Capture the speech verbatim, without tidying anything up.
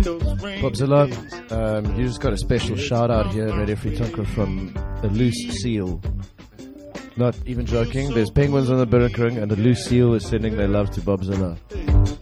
Bobzilla, um, you just got a special shout out here at Radio Free Tonka from a loose seal. Not even joking, there's penguins on the Birkring and a loose seal is sending their love to Bobzilla.